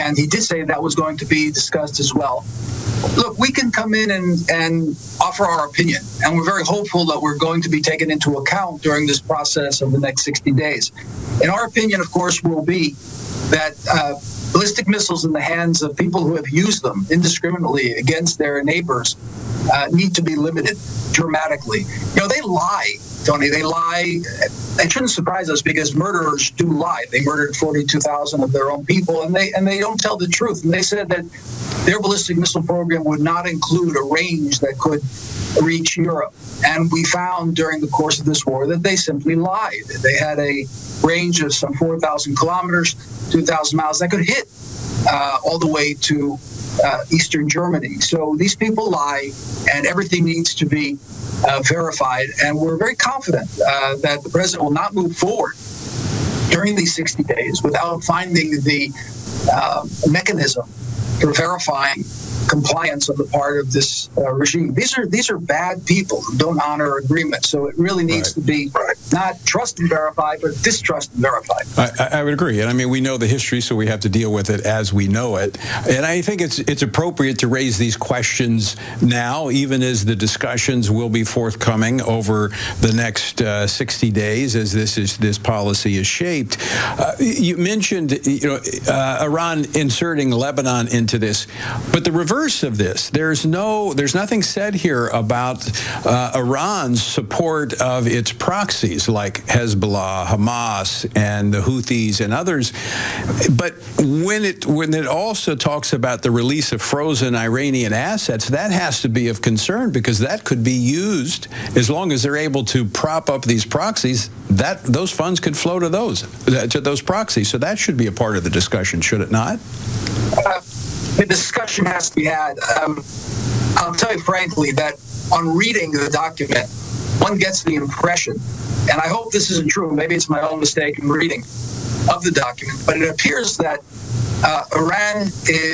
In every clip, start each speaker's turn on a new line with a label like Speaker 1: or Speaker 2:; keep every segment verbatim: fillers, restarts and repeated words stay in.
Speaker 1: And he did say that was going to be discussed as well. Look, we can come in and, and offer our opinion, and we're very hopeful that we're going to be taken into account during this process of the next sixty days. And our opinion, of course, will be that uh, ballistic missiles in the hands of people who have used them indiscriminately against their neighbors uh, need to be limited dramatically. You know, they lie, Tony. They lie. It shouldn't surprise us because murderers do lie. They murdered forty-two thousand of their own people, and they and they don't tell the truth. And they said that their ballistic missile program would not include a range that could reach Europe. And we found during the course of this war that they simply lied. They had a range of some four thousand kilometers, two thousand miles that could hit uh, all the way to uh, eastern Germany. So these people lie, and everything needs to be uh, verified. And we're very confident uh, that the president will not move forward during these sixty days without finding the uh, mechanism for verifying compliance on the part of this uh, regime. These are these are bad people who don't honor agreements. So it really needs right. to be not trust and verify, but distrust and verify.
Speaker 2: I, I would agree. And I mean, we know the history, so we have to deal with it as we know it. And I think it's it's appropriate to raise these questions now, even as the discussions will be forthcoming over the next uh, sixty days as this is this policy is shaped. Uh, you mentioned, you know, uh, Iran inserting Lebanon into this, but the reverse of this, there's no, there's nothing said here about uh, Iran's support of its proxies like Hezbollah, Hamas, and the Houthis and others. But when it when it also talks about the release of frozen Iranian assets, that has to be of concern because that could be used as long as they're able to prop up these proxies. That those funds could flow to those to those proxies. So that should be a part of the discussion, should it not?
Speaker 1: Uh, The discussion has to be had. Um, I'll tell you frankly that on reading the document, one gets the impression, and I hope this isn't true, maybe it's my own mistake in reading of the document, but it appears that uh, Iran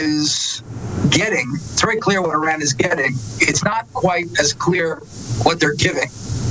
Speaker 1: is getting, it's very clear what Iran is getting. It's not quite as clear what they're giving.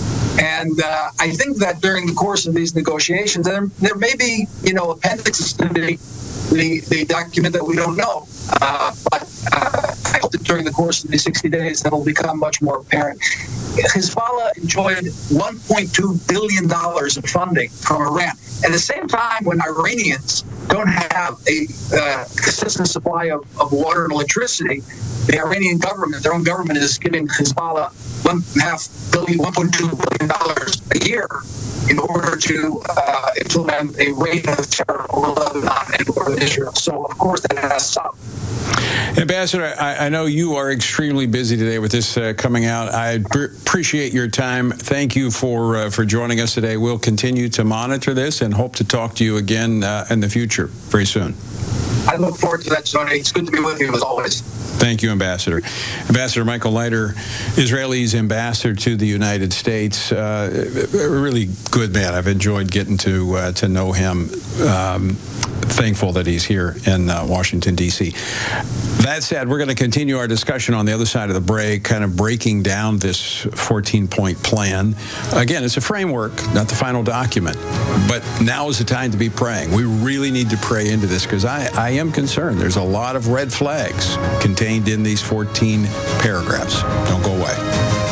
Speaker 1: And uh, I think that during the course of these negotiations, there, there may be, you know, appendixes to the The, the document that we don't know. Uh, but uh, I hope that during the course of these sixty days, that'll become much more apparent. Hezbollah enjoyed one point two billion dollars of funding from Iran. At the same time, when Iranians don't have a uh, consistent supply of, of water and electricity, the Iranian government, their own government, is giving Hezbollah one and a half billion, one point two billion dollars a year in order to uh, implement a reign of terror over Lebanon and over Israel. So, of course, that has some.
Speaker 2: Ambassador, I, I know you are extremely busy today with this uh, coming out. I pr- appreciate your time. Thank you for uh, for joining us today. We'll continue to monitor this and hope to talk to you again uh, in the future very soon.
Speaker 1: I look forward to that, Tony. It's good to be with you as always.
Speaker 2: Thank you, Ambassador. Ambassador Michael Leiter, Israel's ambassador to the United States, uh, a really good man. I've enjoyed getting to uh, to know him. Um, thankful that he's here in uh, Washington, D C That said, we're going to continue our discussion on the other side of the break, kind of breaking down this fourteen-point plan. Again, it's a framework, not the final document. But now is the time to be praying. We really need to pray into this because I, I am concerned. There's a lot of red flags contained in these fourteen paragraphs. Don't go away.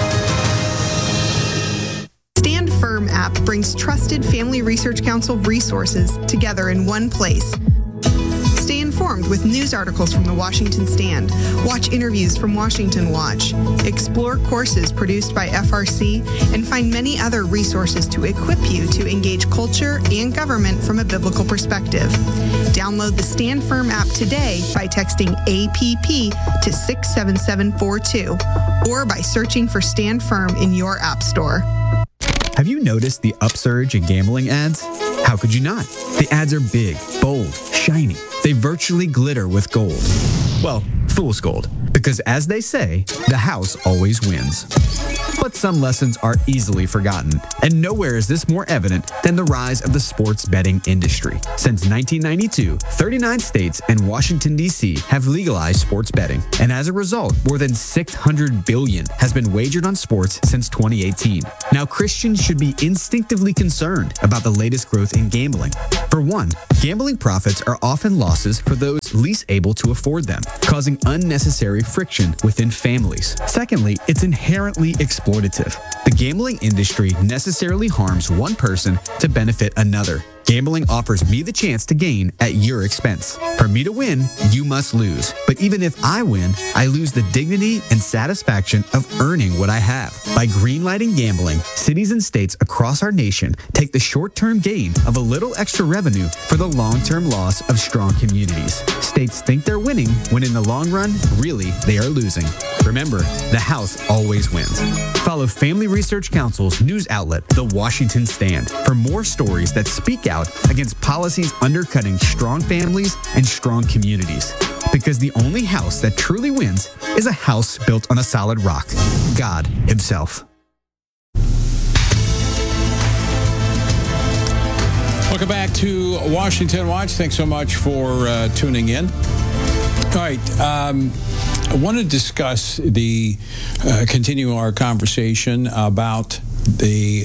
Speaker 3: Stand Firm app brings trusted Family Research Council resources together in one place. Stay informed with news articles from the Washington Stand, watch interviews from Washington Watch, explore courses produced by F R C, and find many other resources to equip you to engage culture and government from a biblical perspective. Download the Stand Firm app today by texting A P P to six seven seven four two or by searching for Stand Firm in your app store.
Speaker 4: Have you noticed the upsurge in gambling ads? How could you not? The ads are big, bold, shiny. They virtually glitter with gold. Well, fool's gold. Because as they say, the house always wins. But some lessons are easily forgotten, and nowhere is this more evident than the rise of the sports betting industry. Since nineteen ninety-two, thirty-nine states and Washington, D C have legalized sports betting, and as a result, more than six hundred billion dollars has been wagered on sports since twenty eighteen. Now, Christians should be instinctively concerned about the latest growth in gambling. For one, gambling profits are often losses for those least able to afford them, causing unnecessary friction within families. Secondly, it's inherently exploitative. The gambling industry necessarily harms one person to benefit another. Gambling offers me the chance to gain at your expense. For me to win, you must lose. But even if I win, I lose the dignity and satisfaction of earning what I have. By greenlighting gambling, cities and states across our nation take the short-term gain of a little extra revenue for the long-term loss of strong communities. States think they're winning when in the long run, really, they are losing. Remember, the house always wins. Follow Family Research Council's news outlet, The Washington Stand, for more stories that speak out against policies undercutting strong families and strong communities. Because the only house that truly wins is a house built on a solid rock, God Himself.
Speaker 2: Welcome back to Washington Watch. Thanks so much for uh, tuning in. All right. Um, I want to discuss the, uh, continue our conversation about the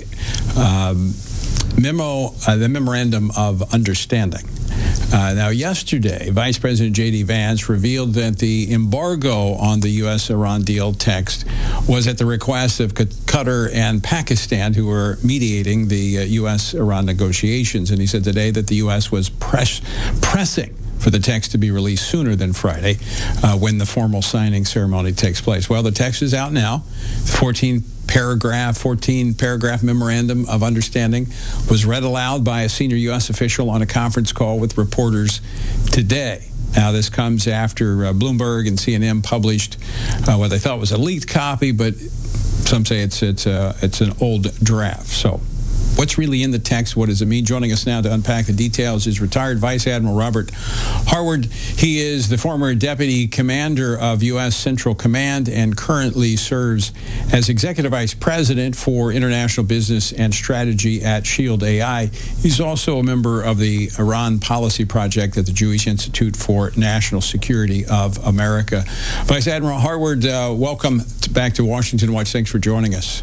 Speaker 2: um, memo, uh, the memorandum of understanding. Uh, now, yesterday, Vice President J D. Vance revealed that the embargo on the U S Iran deal text was at the request of Qatar and Pakistan, who were mediating the uh, U S Iran negotiations. And he said today that the U S was press, pressing for the text to be released sooner than Friday, uh, when the formal signing ceremony takes place. Well, the text is out now. fourteen paragraph, fourteen paragraph memorandum of understanding was read aloud by a senior U S official on a conference call with reporters today. Now, this comes after uh, Bloomberg and C N N published uh, what they thought was a leaked copy, but some say it's it's uh, it's an old draft. So, what's really in the text? What does it mean? Joining us now to unpack the details is retired Vice Admiral Robert Harward. He is the former Deputy Commander of U S Central Command and currently serves as Executive Vice President for International Business and Strategy at Shield A I. He's also a member of the Iran Policy Project at the Jewish Institute for National Security of America. Vice Admiral Harward, uh, welcome to, back to Washington Watch. Thanks for joining us.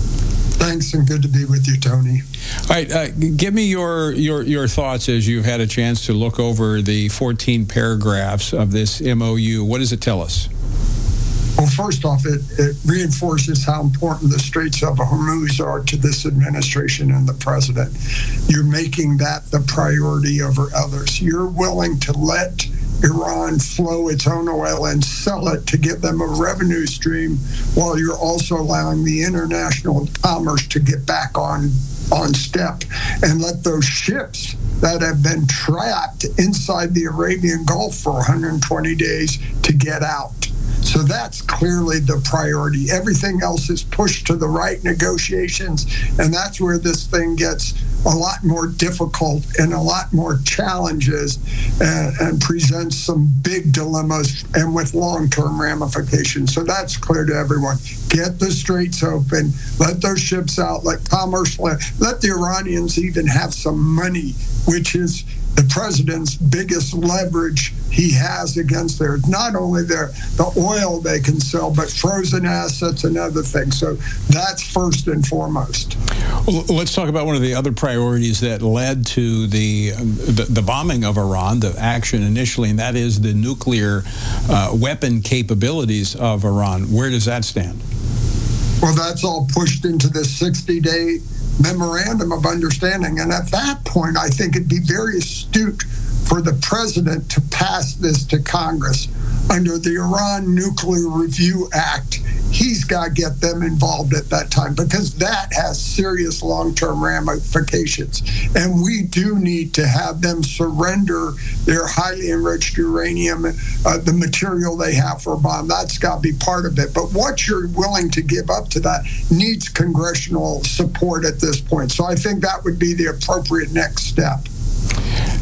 Speaker 5: Thanks, and good to be with you, Tony.
Speaker 2: All right, uh, give me your, your your thoughts as you've had a chance to look over the fourteen paragraphs of this M O U. What does it tell us?
Speaker 5: Well, first off, it, it reinforces how important the Straits of Hormuz are to this administration and the president. You're making that the priority over others. You're willing to let Iran flow its own oil and sell it to give them a revenue stream, while you're also allowing the international commerce to get back on on step and let those ships that have been trapped inside the Arabian Gulf for one hundred twenty days to get out. So that's clearly the priority. Everything else is pushed to the right, negotiations, and that's where this thing gets a lot more difficult and a lot more challenges, and, and presents some big dilemmas and with long-term ramifications. So that's clear to everyone. Get the straits open, let those ships out, let commerce, let, let the Iranians even have some money, which is the president's biggest leverage he has against their, not only their the oil they can sell, but frozen assets and other things. So that's first and foremost.
Speaker 2: Well, let's talk about one of the other priorities that led to the the, the bombing of Iran, the action initially, and that is the nuclear uh, weapon capabilities of Iran. Where does that stand?
Speaker 5: Well, that's all pushed into this sixty-day memorandum of understanding. And at that point, I think it'd be very astute for the president to pass this to Congress. Under the Iran Nuclear Review Act, he's got to get them involved at that time, because that has serious long-term ramifications. And we do need to have them surrender their highly enriched uranium, uh, the material they have for a bomb. That's got to be part of it. But what you're willing to give up to that needs congressional support at this point. So I think that would be the appropriate next step.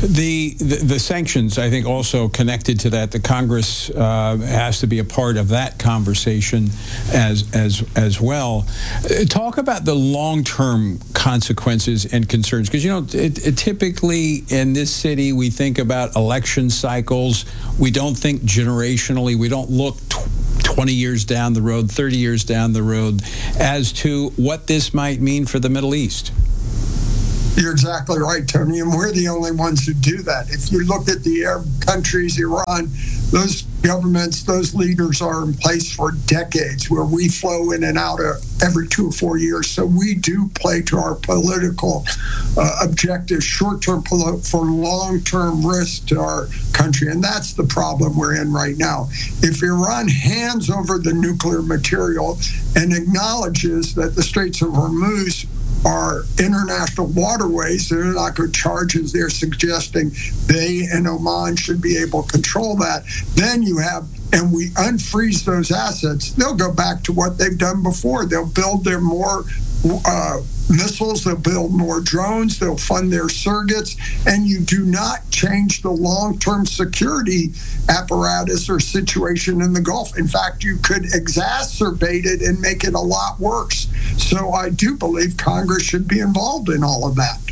Speaker 2: The, the the sanctions, I think, also connected to that. The Congress uh, has to be a part of that conversation as as as well. Uh, Talk about the long-term consequences and concerns, because you know, it, it typically in this city we think about election cycles. We don't think generationally. We don't look twenty years down the road, thirty years down the road, as to what this might mean for the Middle East.
Speaker 5: You're exactly right, Tony, and we're the only ones who do that. If you look at the Arab countries, Iran, those governments, those leaders are in place for decades, where we flow in and out of every two or four years. So we do play to our political uh, objectives, short-term for long-term risk to our country. And that's the problem we're in right now. If Iran hands over the nuclear material and acknowledges that the Straits of Hormuz are international waterways, they're not going to charge as they're suggesting they and Oman should be able to control that. Then you have, and we unfreeze those assets, they'll go back to what they've done before. They'll build their more uh, missiles, they'll build more drones, they'll fund their surrogates, and you do not change the long-term security apparatus or situation in the Gulf. In fact, you could exacerbate it and make it a lot worse. So I do believe Congress should be involved in all of that.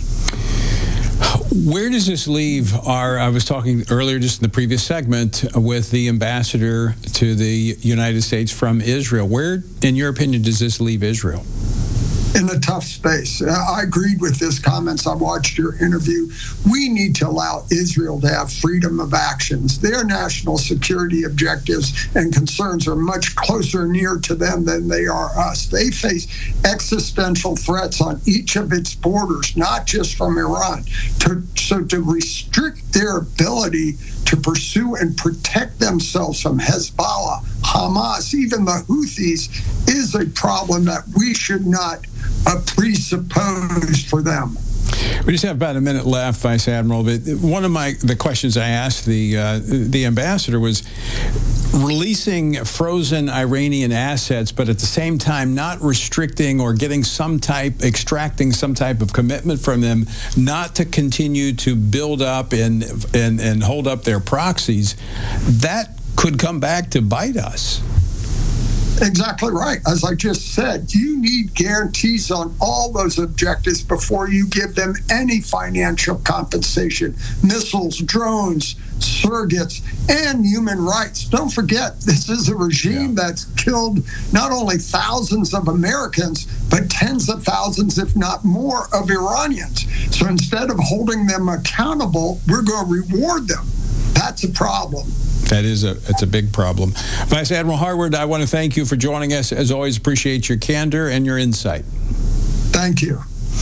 Speaker 2: Where does this leave our, I was talking earlier just in the previous segment with the ambassador to the United States from Israel. Where, in your opinion, does this leave Israel?
Speaker 5: In a tough space. I agreed with his comments. I watched your interview. We need to allow Israel to have freedom of actions. Their national security objectives and concerns are much closer near to them than they are us. They face existential threats on each of its borders, not just from Iran. To, so to restrict their ability to pursue and protect themselves from Hezbollah, Hamas, even the Houthis, is a problem that we should not uh, presuppose for them.
Speaker 2: We just have about a minute left, Vice Admiral. But one of my the questions I asked the uh, the ambassador was releasing frozen Iranian assets, but at the same time not restricting or getting some type, extracting some type of commitment from them, not to continue to build up and and and hold up their proxies. That could come back to bite us.
Speaker 5: Exactly right. As I just said, you need guarantees on all those objectives before you give them any financial compensation. Missiles, drones, surrogates, and human rights. Don't forget, this is a regime yeah. that's killed not only thousands of Americans, but tens of thousands, if not more, of Iranians. So instead of holding them accountable, we're going to reward them. That's a problem.
Speaker 2: That is a it's a big problem. Vice Admiral Harward, I want to thank you for joining us. As always, appreciate your candor and your insight.
Speaker 5: Thank you.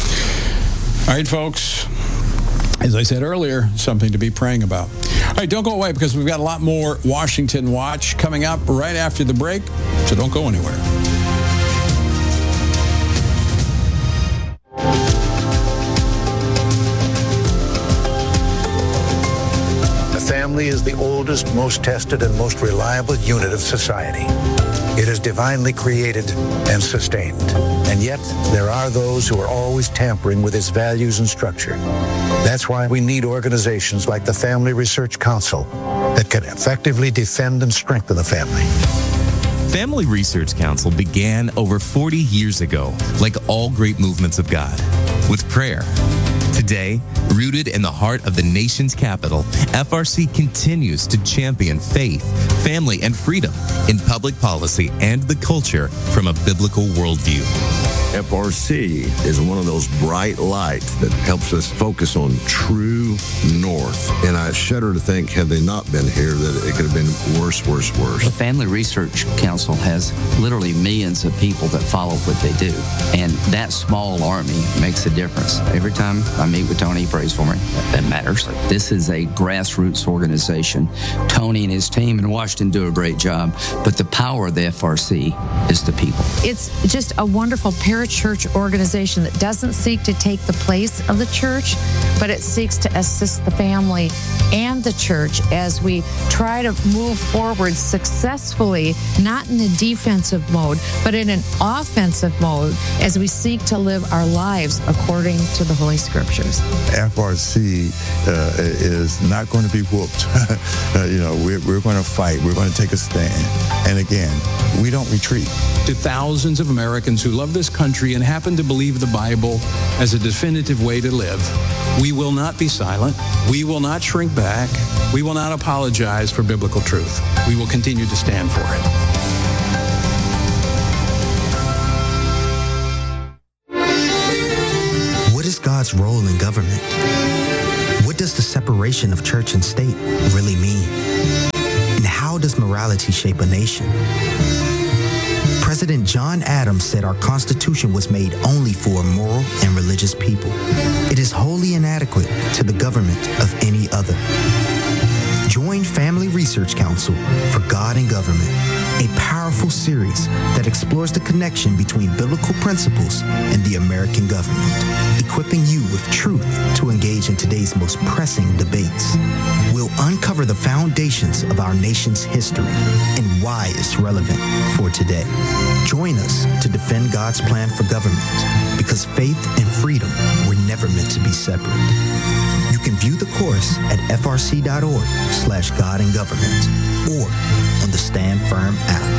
Speaker 2: All right, folks. As I said earlier, something to be praying about. All right, don't go away because we've got a lot more Washington Watch coming up right after the break, so don't go anywhere.
Speaker 6: Family is the oldest, most tested, and most reliable unit of society. It is divinely created and sustained. And yet, there are those who are always tampering with its values and structure. That's why we need organizations like the Family Research Council that can effectively defend and strengthen the family.
Speaker 7: Family Research Council began over forty years ago, like all great movements of God, with prayer. Today, rooted in the heart of the nation's capital, F R C continues to champion faith, family, and freedom in public policy and the culture from a biblical worldview.
Speaker 8: F R C is one of those bright lights that helps us focus on true north. And I shudder to think, had they not been here, that it could have been worse, worse, worse.
Speaker 9: The Family Research Council has literally millions of people that follow what they do. And that small army makes a difference. Every time I meet with Tony, he prays for me. That matters. This is a grassroots organization. Tony and his team in Washington do a great job. But the power of the F R C is the people.
Speaker 10: It's just a wonderful paradigm we're a church organization that doesn't seek to take the place of the church, but it seeks to assist the family and the church as we try to move forward successfully, not in a defensive mode, but in an offensive mode as we seek to live our lives according to the Holy Scriptures.
Speaker 11: F R C uh, is not going to be whooped. uh, you know, we're, we're going to fight. We're going to take a stand. And again, we don't retreat.
Speaker 2: To thousands of Americans who love this country and happen to believe the Bible as a definitive way to live, we will not be silent. We will not shrink back. We will not apologize for biblical truth. We will continue to stand for it.
Speaker 12: What is God's role in government? What does the separation of church and state really mean? And how does morality shape a nation? President John Adams said our Constitution was made only for moral and religious people. It is wholly inadequate to the government of any other. Join Family Research Council for God and Government, a powerful series that explores the connection between biblical principles and the American government, equipping you with truth to engage in today's most pressing debates. We'll uncover the foundations of our nation's history and why it's relevant for today. Join us to defend God's plan for government, because faith and freedom were never meant to be separate. You can view the course at f r c dot org slash God and Government or on the Stand Firm app.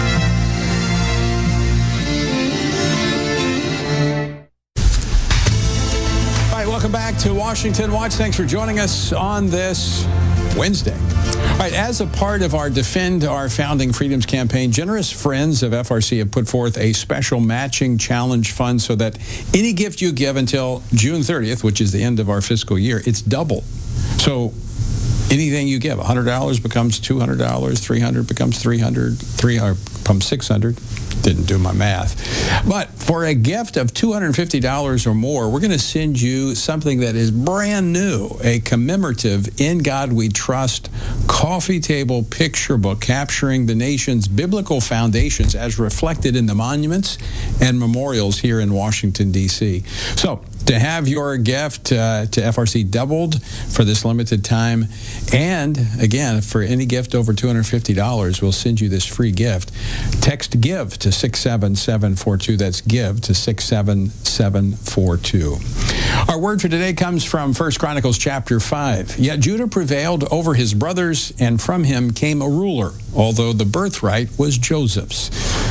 Speaker 2: All right, welcome back to Washington Watch. Thanks for joining us on this Wednesday. All right, as a part of our Defend Our Founding Freedoms campaign, generous friends of F R C have put forth a special matching challenge fund so that any gift you give until June thirtieth, which is the end of our fiscal year, it's double. So anything you give, one hundred dollars becomes two hundred dollars, three hundred dollars becomes three hundred dollars, three hundred dollars becomes six hundred dollars. Didn't do my math. But for a gift of two hundred fifty dollars or more, we're going to send you something that is brand new, a commemorative In God We Trust coffee table picture book capturing the nation's biblical foundations as reflected in the monuments and memorials here in Washington, D C So to have your gift uh, to F R C doubled for this limited time, and again, for any gift over two hundred fifty dollars, we'll send you this free gift. Text GIVE to six seven seven four two. That's GIVE to six seven seven four two. Our word for today comes from First Chronicles chapter five. Yet Judah prevailed over his brothers, and from him came a ruler, although the birthright was Joseph's.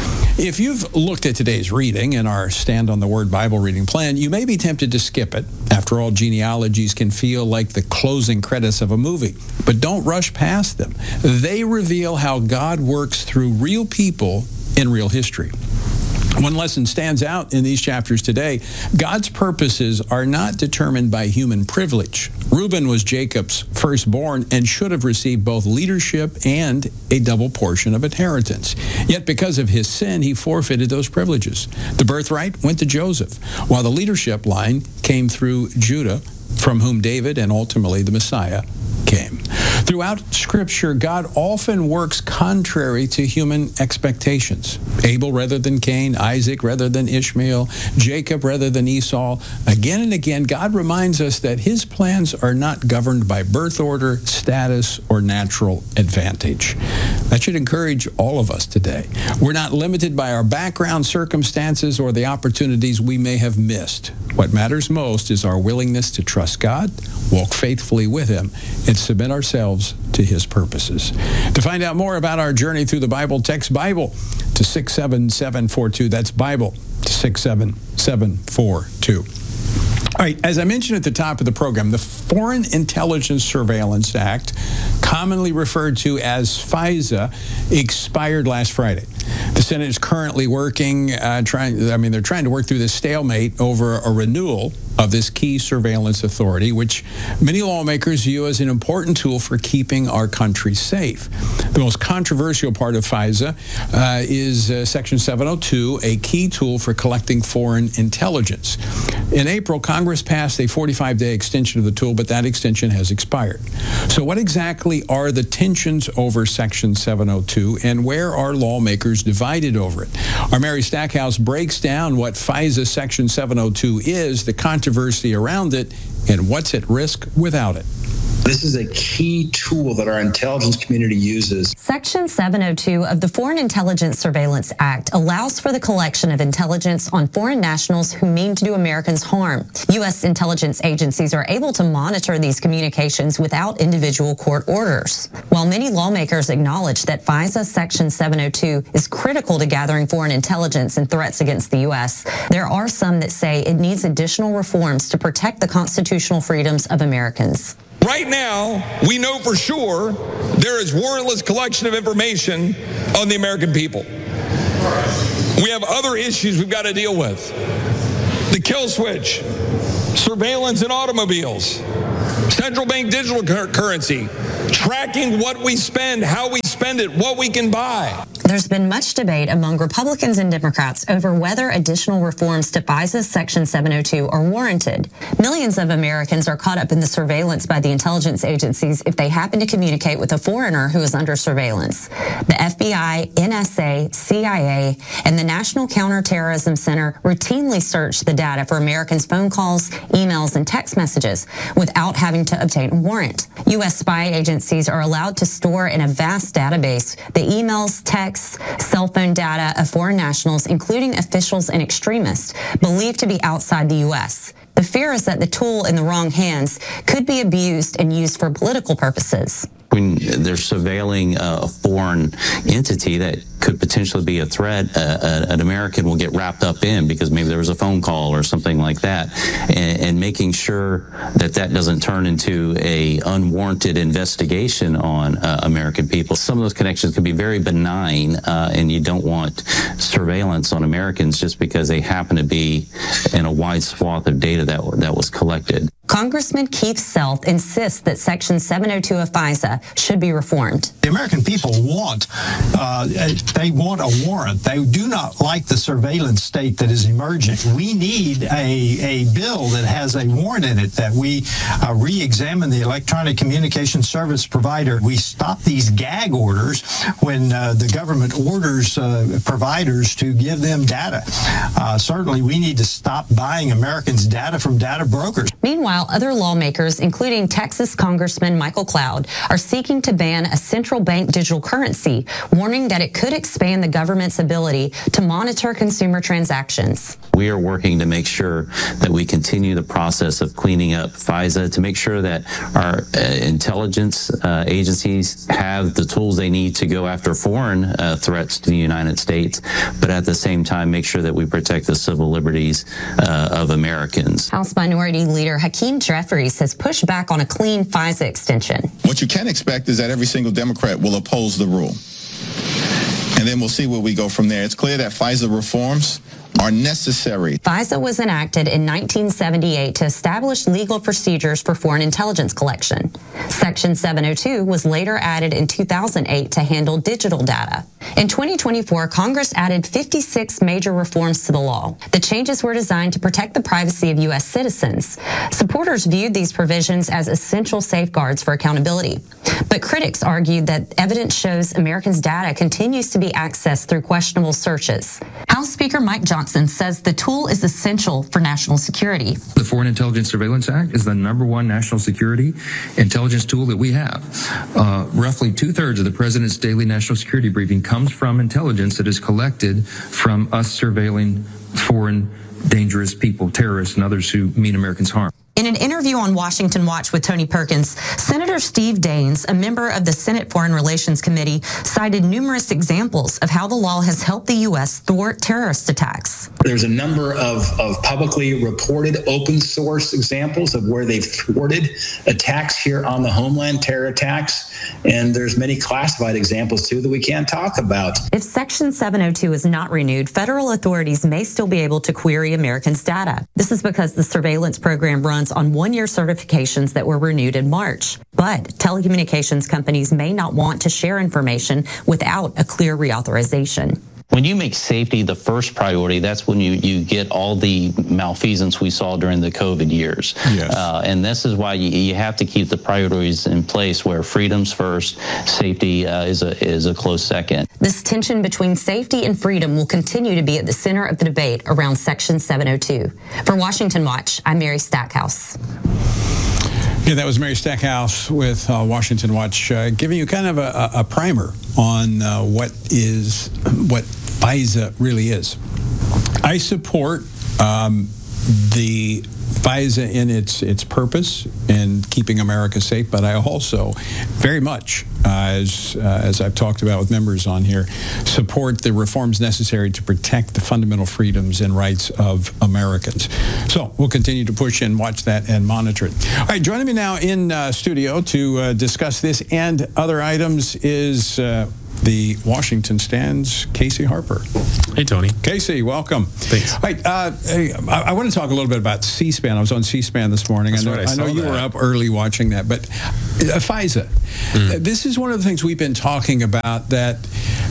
Speaker 2: If you've looked at today's reading in our Stand on the Word Bible reading plan, you may be tempted to skip it. After all, genealogies can feel like the closing credits of a movie. But don't rush past them. They reveal how God works through real people in real history. One lesson stands out in these chapters today. God's purposes are not determined by human privilege. Reuben was Jacob's firstborn and should have received both leadership and a double portion of inheritance. Yet because of his sin, he forfeited those privileges. The birthright went to Joseph, while the leadership line came through Judah, from whom David and ultimately the Messiah came. Throughout Scripture, God often works contrary to human expectations. Abel rather than Cain, Isaac rather than Ishmael, Jacob rather than Esau. Again and again, God reminds us that his plans are not governed by birth order, status, or natural advantage. That should encourage all of us today. We're not limited by our background, circumstances, or the opportunities we may have missed. What matters most is our willingness to trust God, walk faithfully with him, and submit ourselves to his purposes. To find out more about our journey through the Bible, text Bible to six seven seven four two. That's Bible to six seven seven four two. All right, as I mentioned at the top of the program, the Foreign Intelligence Surveillance Act, commonly referred to as FISA, expired last Friday. The Senate is currently working, uh, trying, I mean, they're trying to work through this stalemate over a renewal of this key surveillance authority, which many lawmakers view as an important tool for keeping our country safe. The most controversial part of FISA uh, is uh, Section seven oh two, a key tool for collecting foreign intelligence. In April, Congress passed a forty-five day extension of the tool, but that extension has expired. So what exactly are the tensions over Section seven oh two, and where are lawmakers divided over it? Our Mary Stackhouse breaks down what FISA Section seven oh two is, the controversy around it, and what's at risk without it.
Speaker 13: This is a key tool that our intelligence community uses.
Speaker 14: Section seven oh two of the Foreign Intelligence Surveillance Act allows for the collection of intelligence on foreign nationals who mean to do Americans harm. U S intelligence agencies are able to monitor these communications without individual court orders. While many lawmakers acknowledge that FISA Section seven oh two is critical to gathering foreign intelligence and threats against the U S, there are some that say it needs additional reforms to protect the constitutional freedoms of Americans.
Speaker 15: Right now, we know for sure there is warrantless collection of information on the American people. We have other issues we've got to deal with. The kill switch, surveillance in automobiles, central bank digital cur- currency, tracking what we spend, how we spend it, what we can buy.
Speaker 14: There's been much debate among Republicans and Democrats over whether additional reforms to FISA Section seven oh two are warranted. Millions of Americans are caught up in the surveillance by the intelligence agencies if they happen to communicate with a foreigner who is under surveillance. The F B I, N S A, C I A, and the National Counterterrorism Center routinely search the data for Americans' phone calls, emails, and text messages without having to obtain a warrant. U S spy agencies are allowed to store in a vast database the emails, texts, cell phone data of foreign nationals, including officials and extremists, believed to be outside the U S. The fear is that the tool in the wrong hands could be abused and used for political purposes.
Speaker 16: When they're surveilling a foreign entity that could potentially be a threat, uh, an American will get wrapped up in because maybe there was a phone call or something like that, and, and making sure that that doesn't turn into a unwarranted investigation on uh, American people. Some of those connections can be very benign, uh, and you don't want surveillance on Americans just because they happen to be in a wide swath of data that that was collected.
Speaker 14: Congressman Keith Self insists that Section seven oh two of FISA should be reformed.
Speaker 17: The American people want, uh, they want a warrant. They do not like the surveillance state that is emerging. We need a, a bill that has a warrant in it, that we uh, re-examine the electronic communication service provider. We stop these gag orders when uh, the government orders uh, providers to give them data. Uh, certainly, we need to stop buying Americans' data from data brokers.
Speaker 14: Meanwhile, other lawmakers, including Texas Congressman Michael Cloud, are seeking to ban a central bank digital currency, warning that it could expand the government's ability to monitor consumer transactions.
Speaker 16: We are working to make sure that we continue the process of cleaning up FISA, to make sure that our uh, intelligence uh, agencies have the tools they need to go after foreign uh, threats to the United States, but at the same time make sure that we protect the civil liberties uh, of Americans.
Speaker 14: House Minority Leader Hakeem Jeffries has pushed back on a clean FISA extension.
Speaker 18: What you can expect is that every single Democrat will oppose the rule. And then we'll see where we go from there. It's clear that FISA reforms are necessary.
Speaker 14: FISA was enacted in nineteen seventy-eight to establish legal procedures for foreign intelligence collection. Section seven oh two was later added in two thousand eight to handle digital data. In twenty twenty-four, Congress added fifty-six major reforms to the law. The changes were designed to protect the privacy of U S citizens. Supporters viewed these provisions as essential safeguards for accountability. But critics argued that evidence shows Americans' data continues to be accessed through questionable searches. House Speaker Mike Johnson says the tool is essential for national security.
Speaker 19: The Foreign Intelligence Surveillance Act is the number one national security intelligence tool that we have. Uh, roughly two-thirds of the president's daily national security briefing comes from intelligence that is collected from us surveilling foreign dangerous people, terrorists, and others who mean Americans harm.
Speaker 14: In an interview on Washington Watch with Tony Perkins, Senator Steve Daines, a member of the Senate Foreign Relations Committee, cited numerous examples of how the law has helped the U S thwart terrorist attacks.
Speaker 13: There's a number of, of publicly reported open source examples of where they've thwarted attacks here on the homeland, terror attacks, and there's many classified examples too that we can't talk about.
Speaker 14: If Section seven oh two is not renewed, federal authorities may still be able to query Americans' data. This is because the surveillance program runs discounts on one-year certifications that were renewed in March. But telecommunications companies may not want to share information without a clear reauthorization.
Speaker 16: When you make safety the first priority, that's when you, you get all the malfeasance we saw during the COVID years.
Speaker 2: Yes.
Speaker 16: Uh, and this is why you, you have to keep the priorities in place where freedom's first, safety uh, is a is a close second.
Speaker 14: This tension between safety and freedom will continue to be at the center of the debate around Section seven oh two. For Washington Watch, I'm Mary Stackhouse.
Speaker 2: Yeah, that was Mary Stackhouse with uh, Washington Watch, uh, giving you kind of a, a primer on uh, what is what FISA really is. I support um, the FISA in its its purpose in keeping America safe, but I also very much, uh, as uh, as I've talked about with members on here, support the reforms necessary to protect the fundamental freedoms and rights of Americans. So we'll continue to push and watch that and monitor it. All right, joining me now in uh, studio to uh, discuss this and other items is uh, the Washington Stand's Casey Harper.
Speaker 20: Hey, Tony.
Speaker 2: Casey, welcome.
Speaker 20: Thanks.
Speaker 2: All right, uh, hey, I, I want to talk a little bit about C-SPAN. I was on C-SPAN this morning.
Speaker 20: That's
Speaker 2: I know,
Speaker 20: right, I
Speaker 2: I know
Speaker 20: saw
Speaker 2: you
Speaker 20: that.
Speaker 2: were up early watching that, but uh, FISA.
Speaker 20: Mm.
Speaker 2: Uh, this is one of the things we've been talking about, that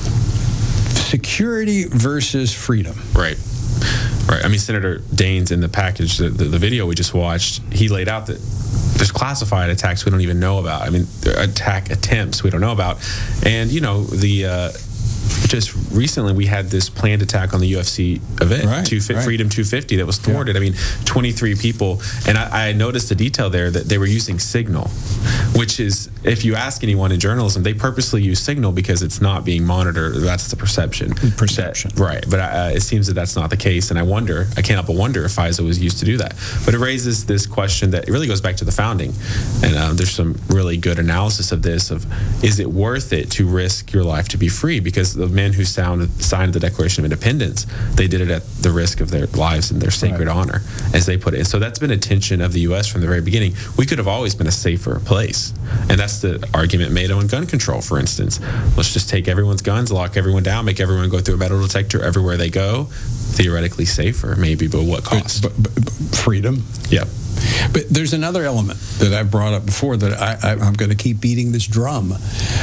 Speaker 2: security versus freedom.
Speaker 20: Right. Right. I mean, Senator Daines in the package, the, the, the video we just watched, he laid out that there's classified attacks we don't even know about. I mean, attack attempts we don't know about. And, you know, the uh, just recently we had this planned attack on the U F C event,
Speaker 2: Right,
Speaker 20: two,
Speaker 2: right.
Speaker 20: Freedom two fifty, that was thwarted. I mean, twenty-three people. And I, I noticed a detail there that they were using Signal, which is, if you ask anyone in journalism, they purposely use Signal because it's not being monitored. That's the perception.
Speaker 2: Perception.
Speaker 20: That, right. But uh, it seems that that's not the case. And I wonder, I can't help but wonder if FISA was used to do that. But it raises this question that it really goes back to the founding. And uh, there's some really good analysis of this, of is it worth it to risk your life to be free? Because the men who sound, signed the Declaration of Independence, they did it at the risk of their lives and their sacred
Speaker 2: Right.
Speaker 20: honor, as they put it. And so that's been a tension of the U S from the very beginning. We could have always been a safer place. And that's the argument made on gun control, for instance. Let's just take everyone's guns, lock everyone down, make everyone go through a metal detector everywhere they go. Theoretically safer, maybe, but what cost?
Speaker 2: But, but, but freedom.
Speaker 20: Yep.
Speaker 2: But there's another element that I've brought up before that I, I, I'm going to keep beating this drum.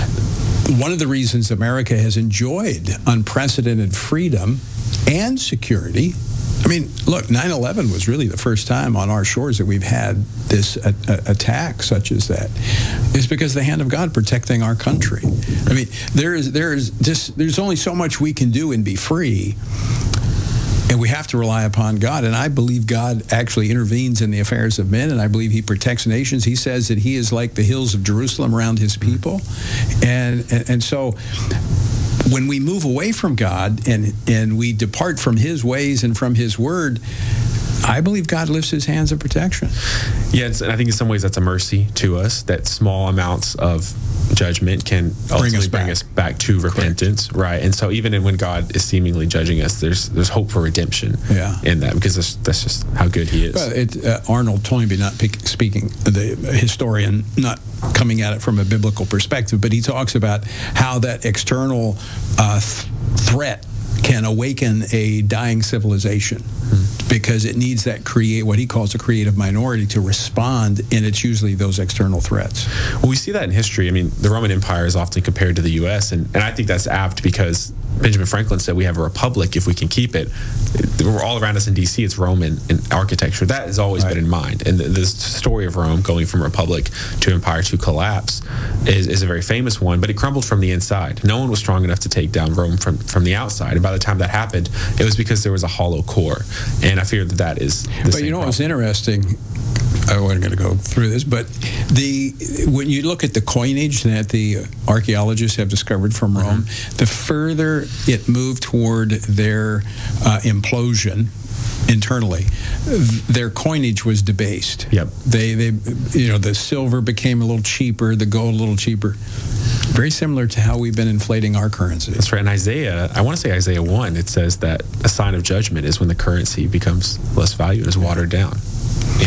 Speaker 2: One of the reasons America has enjoyed unprecedented freedom and security, I mean, look, nine eleven was really the first time on our shores that we've had this a, a, attack such as that, is because the hand of God protecting our country. I mean, there is there is just there's only so much we can do and be free. And we have to rely upon God. And I believe God actually intervenes in the affairs of men, and I believe he protects nations. He says that he is like the hills of Jerusalem around his people. And, and, and so when we move away from God and, and we depart from his ways and from his word, I believe God lifts his hands of protection.
Speaker 20: Yeah, it's, and I think in some ways that's a mercy to us, that small amounts of judgment can ultimately
Speaker 2: us
Speaker 20: bring
Speaker 2: back.
Speaker 20: us back to repentance, right? And so even in, when God is seemingly judging us, there's there's hope for redemption
Speaker 2: Yeah.
Speaker 20: in that, because that's, that's just how good he is.
Speaker 2: Well, it, uh, Arnold Toynbee, not pick, speaking, the historian, not coming at it from a biblical perspective, but he talks about how that external uh, th- threat can awaken a dying civilization, mm-hmm. because it needs that create what he calls a creative minority to respond, and it's usually those external threats.
Speaker 20: Well, we see that in history. I mean, the Roman Empire is often compared to the U S, and, and I think that's apt because Benjamin Franklin said we have a republic if we can keep it. We're all around us in D C, it's Roman in architecture. That has always right. been in mind. And the, the story of Rome going from republic to empire to collapse is, is a very famous one, but it crumbled from the inside. No one was strong enough to take down Rome from, from the outside. And by the time that happened, it was because there was a hollow core. And I fear that that is the
Speaker 2: But
Speaker 20: same
Speaker 2: you know
Speaker 20: problem.
Speaker 2: what's interesting? I wasn't going to go through this, but the when you look at the coinage that the archaeologists have discovered from Rome, mm-hmm. the further it moved toward their uh, implosion internally, their coinage was debased.
Speaker 20: Yep.
Speaker 2: They, they, you know, the silver became a little cheaper, the gold a little cheaper. Very similar to how we've been inflating our currency.
Speaker 20: That's right. In Isaiah, I want to say Isaiah one, it says that a sign of judgment is when the currency becomes less valued, is watered down. Yeah.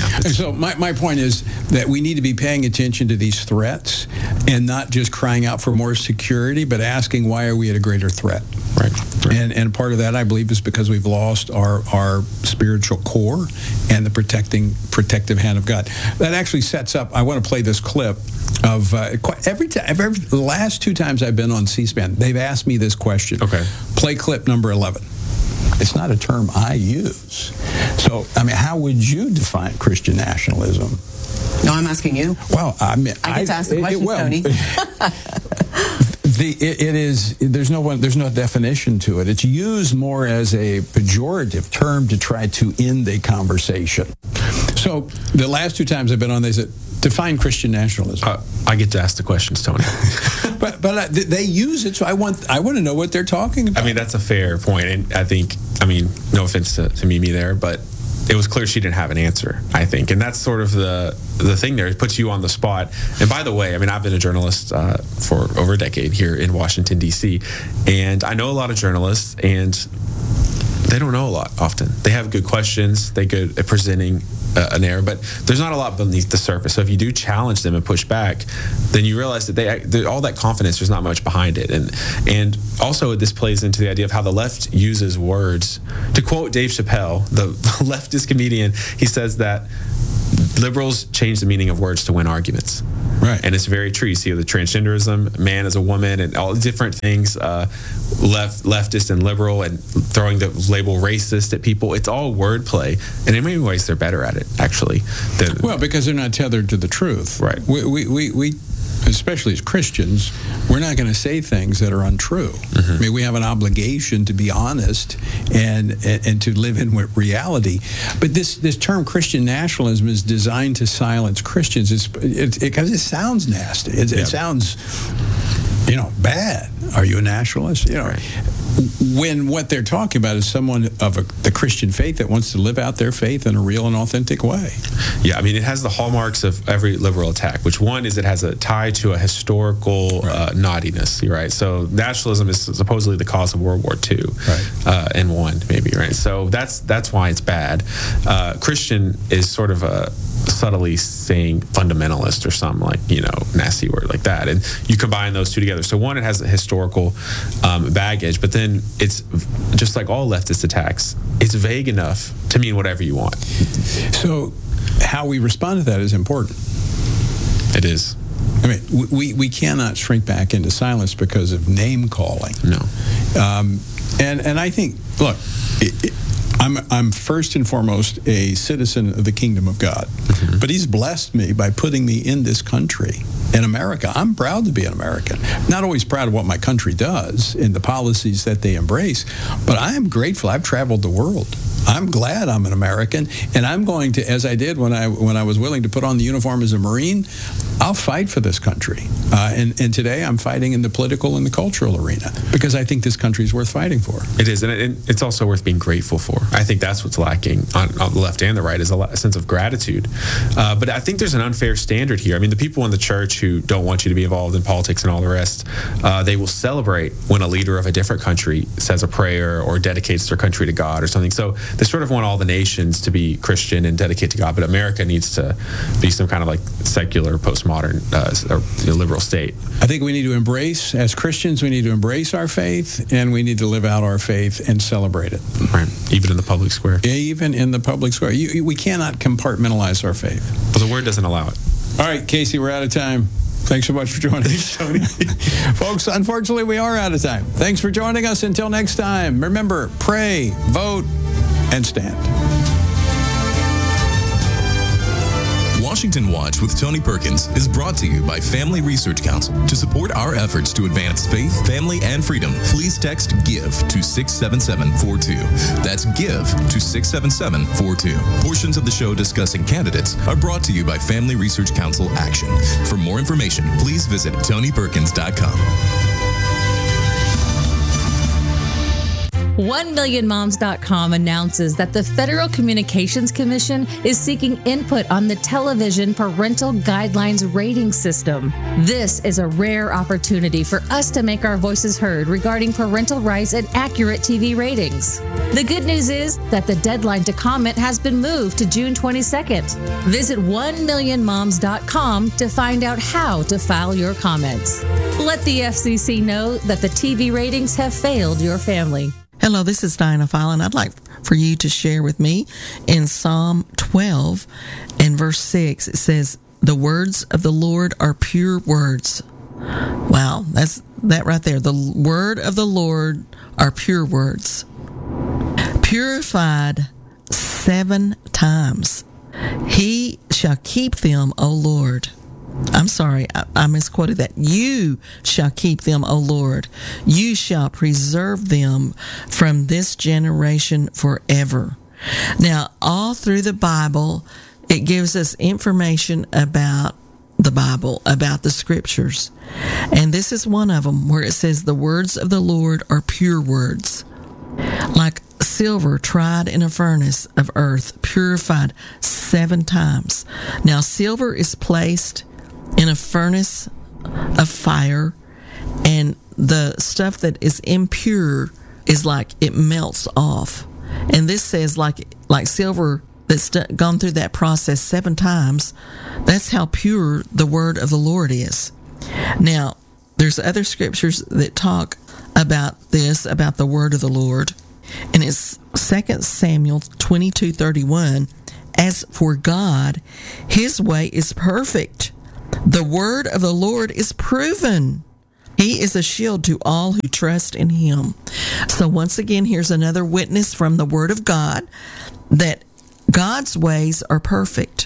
Speaker 2: And so my, my point is that we need to be paying attention to these threats and not just crying out for more security, but asking why are we at a greater threat?
Speaker 20: Right. right.
Speaker 2: And and part of that, I believe, is because we've lost our, our spiritual core and the protecting protective hand of God. That actually sets up, I want to play this clip of uh, every time, every, the last two times I've been on C-SPAN, they've asked me this question.
Speaker 20: Okay.
Speaker 2: Play clip number eleven.
Speaker 21: It's not a term I use. So, I mean, how would you define Christian nationalism?
Speaker 22: No, I'm asking you.
Speaker 21: Well, I mean,
Speaker 22: I get to ask the
Speaker 21: it-
Speaker 22: question,
Speaker 21: well,
Speaker 22: Tony.
Speaker 21: The, it, it is, there's no one, there's no definition to it. It's used more as a pejorative term to try to end a conversation.
Speaker 2: So the last two times I've been on, they said, define Christian nationalism.
Speaker 20: Uh, I get to ask the questions, Tony.
Speaker 2: but but uh, they use it, so I want I want to know what they're talking about.
Speaker 20: I mean, that's a fair point, and I think, I mean, no offense to, to Mimi there, but it was clear she didn't have an answer, I think, and that's sort of the the thing there. It puts you on the spot. And by the way, I mean, I've been a journalist uh, for over a decade here in Washington, D C, and I know a lot of journalists, and they don't know a lot often. They have good questions. They're good at presenting uh, an error, but there's not a lot beneath the surface. So if you do challenge them and push back, then you realize that they, they all that confidence, there's not much behind it. And and also this plays into the idea of how the left uses words. To quote Dave Chappelle, the leftist comedian, he says that liberals change the meaning of words to win arguments.
Speaker 2: Right.
Speaker 20: And it's very true. You see the transgenderism, man as a woman, and all different things, uh, left, leftist and liberal, and throwing the label racist at people. It's all wordplay. And in many ways, they're better at it, actually. Than,
Speaker 2: well, because they're not tethered to the truth.
Speaker 20: Right.
Speaker 2: We, we, we, we especially as Christians, we're not going to say things that are untrue. Mm-hmm. I mean, we have an obligation to be honest and, and and to live in with reality. But this this term Christian nationalism is designed to silence Christians. It's it, it, 'cause it sounds nasty. It,
Speaker 20: yeah.
Speaker 2: it sounds, you know, bad. Are you a nationalist? You know. Right. When what they're talking about is someone of a, the Christian faith that wants to live out their faith in a real and authentic way.
Speaker 20: Yeah, I mean, it has the hallmarks of every liberal attack, which one is it has a tie to a historical right. uh, naughtiness, right? So nationalism is supposedly the cause of World War Two, right. uh, and one maybe, right? So that's that's why it's bad. Uh, Christian is sort of a subtly saying fundamentalist or some like, you know, nasty word like that. And you combine those two together. So one, it has a historical um, baggage, but then it's just like all leftist attacks, it's vague enough to mean whatever you want.
Speaker 2: So how we respond to that is important.
Speaker 20: It is.
Speaker 2: I mean, we, we cannot shrink back into silence because of name calling.
Speaker 20: No.
Speaker 2: Um, and, and I think, look, it, it, I'm, I'm first and foremost a citizen of the kingdom of God. Mm-hmm. But he's blessed me by putting me in this country, in America. I'm proud to be an American. Not always proud of what my country does and the policies that they embrace, but I am grateful. I've traveled the world. I'm glad I'm an American, and I'm going to, as I did when I when I was willing to put on the uniform as a Marine, I'll fight for this country. Uh, and, and today I'm fighting in the political and the cultural arena because I think this country is worth fighting for.
Speaker 20: It is, and it, it's also worth being grateful for. I think that's what's lacking on, on the left and the right is a, a sense of gratitude. Uh, but I think there's an unfair standard here. I mean, the people in the church who don't want you to be involved in politics and all the rest, uh, they will celebrate when a leader of a different country says a prayer or dedicates their country to God or something. So they sort of want all the nations to be Christian and dedicate to God, but America needs to be some kind of like secular, postmodern, uh, or, you know, liberal state.
Speaker 2: I think we need to embrace, as Christians, we need to embrace our faith, and we need to live out our faith and celebrate it.
Speaker 20: Right, even in the public square.
Speaker 2: Even in the public square. You, we cannot compartmentalize our faith.
Speaker 20: But the word doesn't allow it.
Speaker 2: All right, Casey, we're out of time. Thanks so much for joining us, Tony. Folks, unfortunately, we are out of time. Thanks for joining us. Until next time, remember, pray, vote, and stand.
Speaker 7: Washington Watch with Tony Perkins is brought to you by Family Research Council. To support our efforts to advance faith, family, and freedom, please text GIVE to six seven seven four two. That's GIVE to six seven seven four two. Portions of the show discussing candidates are brought to you by Family Research Council Action. For more information, please visit tony perkins dot com.
Speaker 1: one million moms dot com announces that the Federal Communications Commission is seeking input on the television parental guidelines rating system. This is a rare opportunity for us to make our voices heard regarding parental rights and accurate T V ratings. The good news is that the deadline to comment has been moved to June twenty-second. Visit one million moms dot com to find out how to file your comments. Let the F C C know that the T V ratings have failed your family.
Speaker 22: Hello, this is Diana Fallon. I'd like for you to share with me in Psalm twelve and verse six. It says, "The words of the Lord are pure words." Wow, that's that right there. The word of the Lord are pure words. Purified seven times. He shall keep them, O Lord. I'm sorry, I, I misquoted that. You shall keep them, O Lord. You shall preserve them from this generation forever. Now, all through the Bible, it gives us information about the Bible, about the scriptures. And this is one of them where it says, "The words of the Lord are pure words, like silver tried in a furnace of earth, purified seven times." Now, silver is placed in a furnace of fire, and the stuff that is impure is like it melts off. And this says like like silver that's gone through that process seven times. That's how pure the word of the Lord is. Now, there's other scriptures that talk about this, about the word of the Lord. And it's Second Samuel twenty-two thirty-one. "As for God, his way is perfect. The word of the Lord is proven. He is a shield to all who trust in him." So once again, here's another witness from the word of God that God's ways are perfect.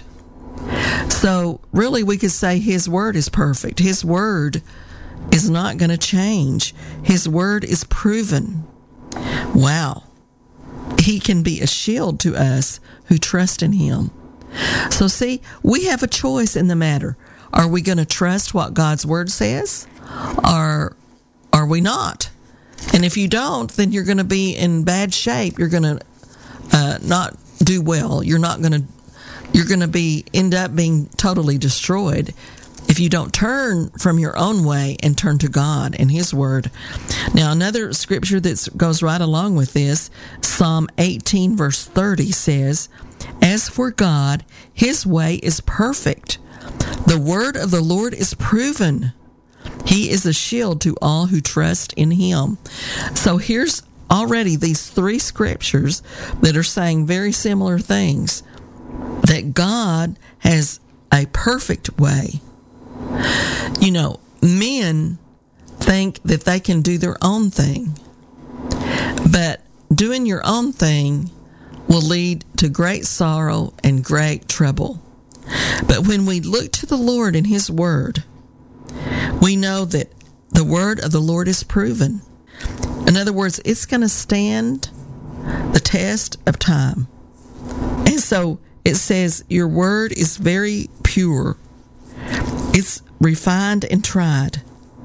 Speaker 22: So really we could say his word is perfect. His word is not going to change. His word is proven. Wow. He can be a shield to us who trust in him. So see, we have a choice in the matter. Are we going to trust what God's word says, or are we not? And if you don't, then you're going to be in bad shape. You're going to uh, not do well. You're not going to. You're going to be end up being totally destroyed if you don't turn from your own way and turn to God and his word. Now, another scripture that goes right along with this, Psalm eighteen verse thirty says, "As for God, his way is perfect. The word of the Lord is proven. He is a shield to all who trust in him." So here's already these three scriptures that are saying very similar things, that God has a perfect way. You know, men think that they can do their own thing, but doing your own thing will lead to great sorrow and great trouble. But when we look to the Lord and his word, we know that the word of the Lord is proven. In other words, it's going to stand the test of time. And so it says, your word is very pure. It's refined and tried.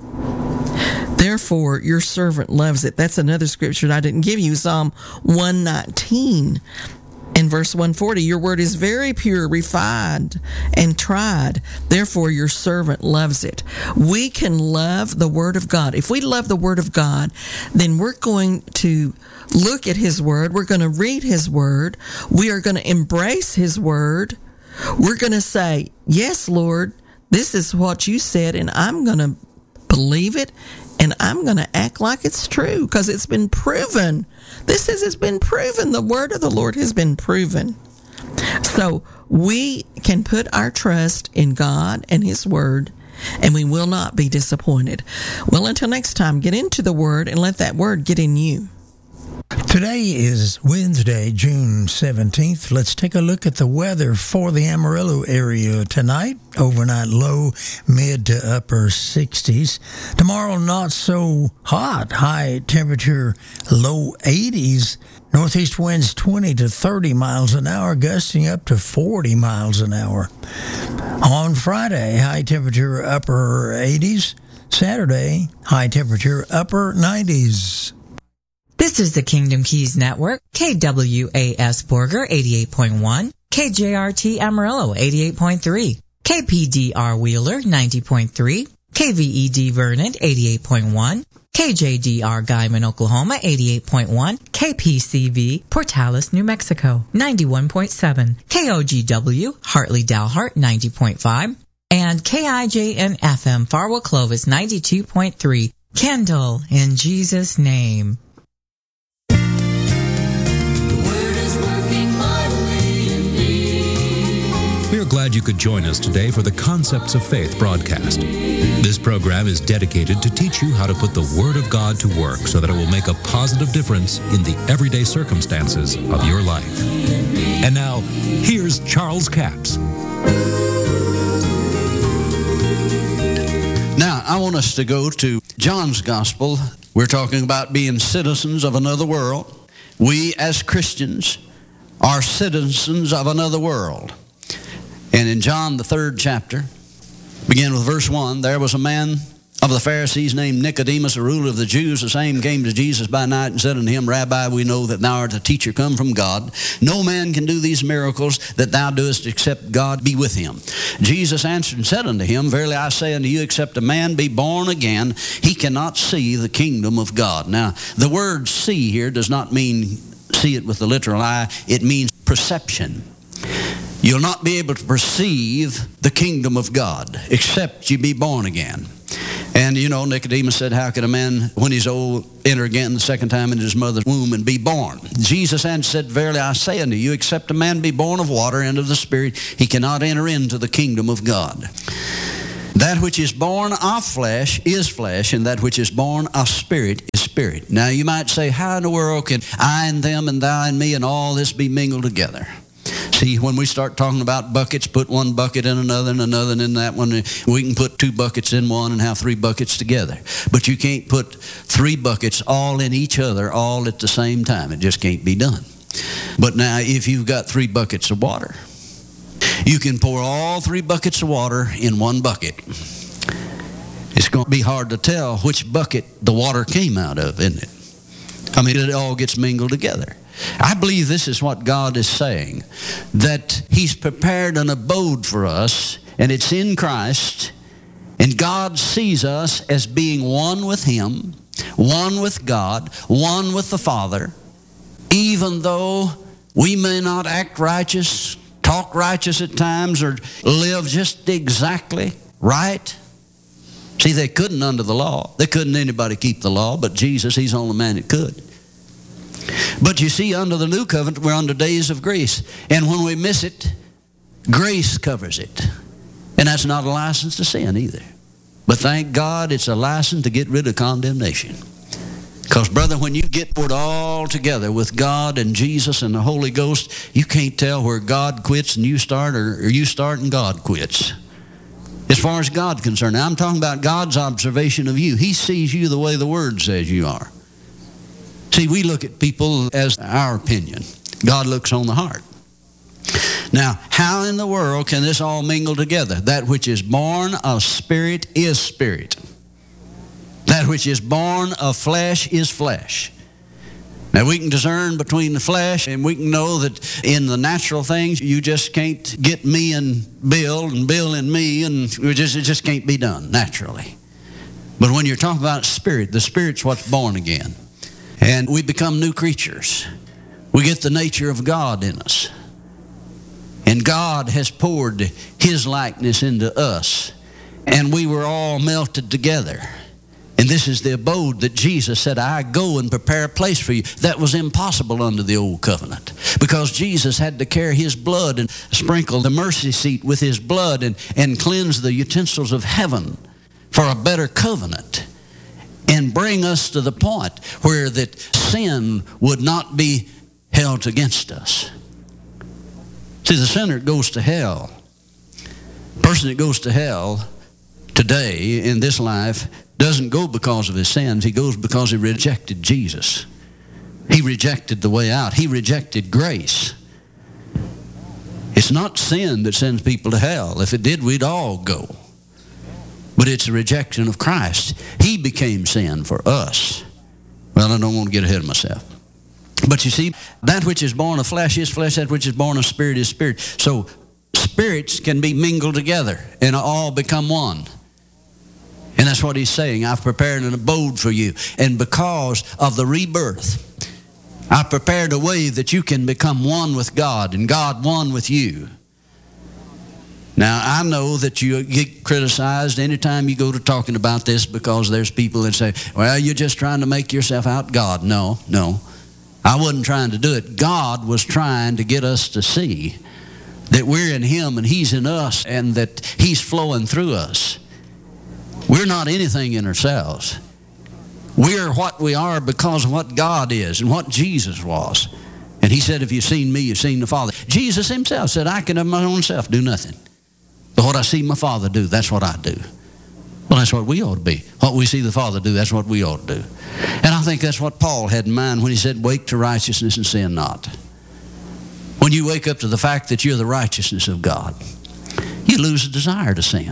Speaker 22: Therefore, your servant loves it. That's another scripture that I didn't give you. Psalm one nineteen and verse one forty. Your word is very pure, refined, and tried. Therefore, your servant loves it. We can love the word of God. If we love the word of God, then we're going to look at his word. We're going to read his word. We are going to embrace his word. We're going to say, yes, Lord, this is what you said, and I'm going to believe it, and I'm going to act like it's true because it's been proven. This is, it's been proven. The word of the Lord has been proven. So we can put our trust in God and his word, and we will not be disappointed. Well, until next time, get into the word and let that word get in you.
Speaker 23: Today is Wednesday, June seventeenth. Let's take a look at the weather for the Amarillo area tonight. Overnight low, mid to upper sixties. Tomorrow, not so hot. High temperature, low eighties. Northeast winds twenty to thirty miles an hour, gusting up to forty miles an hour. On Friday, high temperature, upper eighties. Saturday, high temperature, upper nineties.
Speaker 3: This is the Kingdom Keys Network, K W A S Borger eighty-eight point one, K J R T Amarillo eighty-eight point three, K P D R Wheeler ninety point three, K V E D Vernon eighty-eight point one, K J D R Guyman, Oklahoma eighty-eight point one, K P C V Portales, New Mexico ninety-one point seven, K O G W Hartley Dalhart ninety point five, and K I J N F M Farwell Clovis ninety-two point three. Kendall, in Jesus' name.
Speaker 4: We are glad you could join us today for the Concepts of Faith broadcast. This program is dedicated to teach you how to put the Word of God to work so that it will make a positive difference in the everyday circumstances of your life. And now, here's Charles Capps.
Speaker 5: Now, I want us to go to John's Gospel. We're talking about being citizens of another world. We, as Christians, are citizens of another world. And in John, the third chapter, begin with verse one, there was a man of the Pharisees named Nicodemus, a ruler of the Jews. The same came to Jesus by night and said unto him, Rabbi, we know that thou art a teacher come from God. No man can do these miracles that thou doest except God be with him. Jesus answered and said unto him, Verily I say unto you, except a man be born again, he cannot see the kingdom of God. Now, the word see here does not mean see it with the literal eye. It means perception. You'll not be able to perceive the kingdom of God except you be born again. And, you know, Nicodemus said, how can a man, when he's old, enter again the second time into his mother's womb and be born? Jesus answered, Verily I say unto you, except a man be born of water and of the Spirit, he cannot enter into the kingdom of God. That which is born of flesh is flesh, and that which is born of spirit is spirit. Now, you might say, how in the world can I and them and thou and me and all this be mingled together? See, when we start talking about buckets, put one bucket in another and another in that one. We can put two buckets in one and have three buckets together. But you can't put three buckets all in each other all at the same time. It just can't be done. But now, if you've got three buckets of water, you can pour all three buckets of water in one bucket. It's going to be hard to tell which bucket the water came out of, isn't it? I mean, it all gets mingled together. I believe this is what God is saying, that He's prepared an abode for us, and it's in Christ, and God sees us as being one with Him, one with God, one with the Father, even though we may not act righteous, talk righteous at times, or live just exactly right. See, they couldn't under the law. They couldn't anybody keep the law, but Jesus, He's the only man that could. But you see, under the new covenant, we're under days of grace. And when we miss it, grace covers it. And that's not a license to sin either. But thank God it's a license to get rid of condemnation. Because, brother, when you get put all together with God and Jesus and the Holy Ghost, you can't tell where God quits and you start, or, or you start and God quits. As far as God's concerned. Now, I'm talking about God's observation of you. He sees you the way the Word says you are. See, we look at people as our opinion. God looks on the heart. Now, how in the world can this all mingle together? That which is born of spirit is spirit. That which is born of flesh is flesh. Now, we can discern between the flesh, and we can know that in the natural things, you just can't get me and Bill and Bill and me, and we just, it just can't be done naturally. But when you're talking about spirit, the spirit's what's born again. And we become new creatures. We get the nature of God in us. And God has poured His likeness into us. And we were all melted together. And this is the abode that Jesus said, I go and prepare a place for you. That was impossible under the old covenant. Because Jesus had to carry His blood and sprinkle the mercy seat with His blood and, and cleanse the utensils of heaven for a better covenant. And bring us to the point where that sin would not be held against us. See, the sinner goes to hell. The person that goes to hell today in this life doesn't go because of his sins. He goes because he rejected Jesus. He rejected the way out. He rejected grace. It's not sin that sends people to hell. If it did, we'd all go. But it's a rejection of Christ. He became sin for us. Well, I don't want to get ahead of myself. But you see, that which is born of flesh is flesh, that which is born of spirit is spirit. So spirits can be mingled together and all become one. And that's what he's saying. I've prepared an abode for you. And because of the rebirth, I've prepared a way that you can become one with God and God one with you. Now, I know that you get criticized anytime you go to talking about this because there's people that say, well, you're just trying to make yourself out God. No, no. I wasn't trying to do it. God was trying to get us to see that we're in Him and He's in us and that He's flowing through us. We're not anything in ourselves. We're what we are because of what God is and what Jesus was. And He said, if you've seen me, you've seen the Father. Jesus Himself said, I can of my own self do nothing. But what I see my Father do, that's what I do. Well, that's what we ought to be. What we see the Father do, that's what we ought to do. And I think that's what Paul had in mind when he said, wake to righteousness and sin not. When you wake up to the fact that you're the righteousness of God, you lose a desire to sin.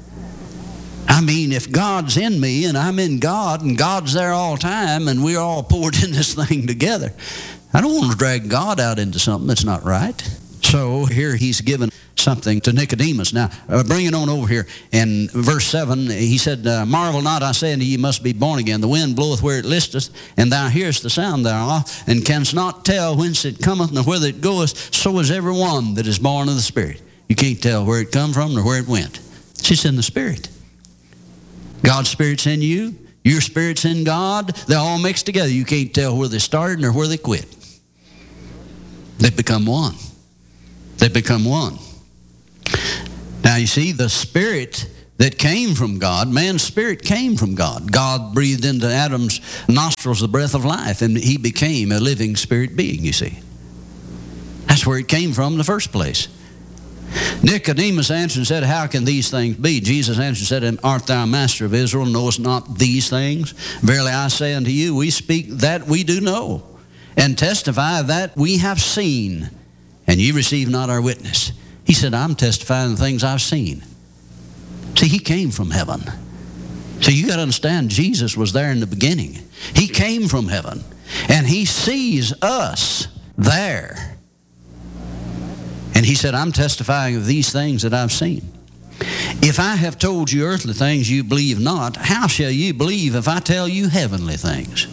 Speaker 5: I mean, if God's in me and I'm in God and God's there all the time and we're all poured in this thing together, I don't want to drag God out into something that's not right. So here he's given something to Nicodemus. Now, uh, bring it on over here. In verse seven, he said, uh, marvel not, I say unto you, must be born again. The wind bloweth where it listeth, and thou hearest the sound thereof, and canst not tell whence it cometh, nor whither it goeth. So is every one that is born of the Spirit. You can't tell where it come from nor where it went. It's just in the Spirit. God's Spirit's in you. Your Spirit's in God. They're all mixed together. You can't tell where they started nor where they quit. They become one. They become one. Now you see, the Spirit that came from God, man's spirit came from God. God breathed into Adam's nostrils the breath of life, and he became a living spirit being, you see. That's where it came from in the first place. Nicodemus answered and said, how can these things be? Jesus answered and said, art thou master of Israel, knowest not these things? Verily I say unto you, we speak that we do know, and testify that we have seen, and ye receive not our witness. He said, I'm testifying the things I've seen. See, he came from heaven. So you got to understand, Jesus was there in the beginning. He came from heaven, and he sees us there. And he said, I'm testifying of these things that I've seen. If I have told you earthly things you believe not, how shall you believe if I tell you heavenly things?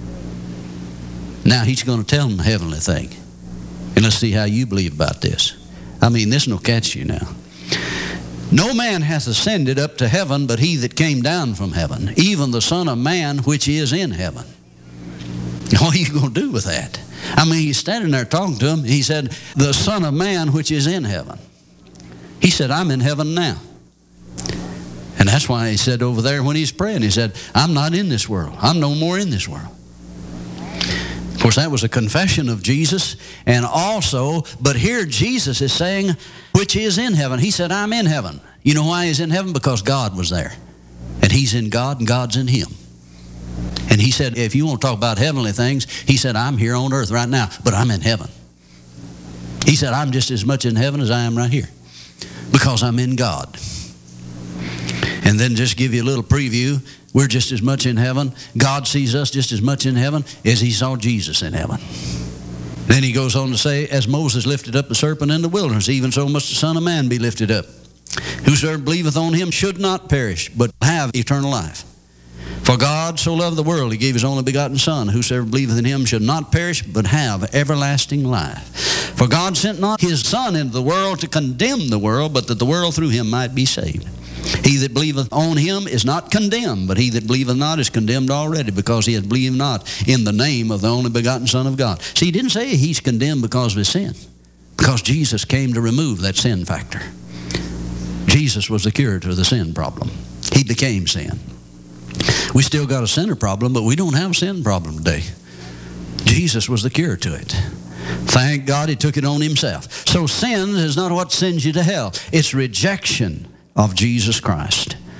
Speaker 5: Now he's going to tell them the heavenly thing. And let's see how you believe about this. I mean, this will catch you now. No man hath ascended up to heaven but he that came down from heaven, even the Son of Man which is in heaven. What are you going to do with that? I mean, he's standing there talking to him. He said, the Son of Man which is in heaven. He said, I'm in heaven now. And that's why he said over there when he's praying, he said, I'm not in this world. I'm no more in this world. Of course, that was a confession of Jesus. And also, but here Jesus is saying, which is in heaven. He said, I'm in heaven. You know why he's in heaven? Because God was there. And he's in God and God's in him. And he said, if you want to talk about heavenly things, he said, I'm here on earth right now, but I'm in heaven. He said, I'm just as much in heaven as I am right here because I'm in God. And then just give you a little preview. We're just as much in heaven. God sees us just as much in heaven as he saw Jesus in heaven. Then he goes on to say, as Moses lifted up the serpent in the wilderness, even so must the Son of Man be lifted up. Whosoever believeth on him should not perish, but have eternal life. For God so loved the world, he gave his only begotten Son. Whosoever believeth in him should not perish, but have everlasting life. For God sent not his Son into the world to condemn the world, but that the world through him might be saved. He that believeth on him is not condemned, but he that believeth not is condemned already, because he hath believed not in the name of the only begotten Son of God. See, he didn't say he's condemned because of his sin, because Jesus came to remove that sin factor. Jesus was the cure to the sin problem. He became sin. We still got a sinner problem, but we don't have a sin problem today. Jesus was the cure to it. Thank God he took it on himself. So sin is not what sends you to hell. It's rejection of Jesus Christ.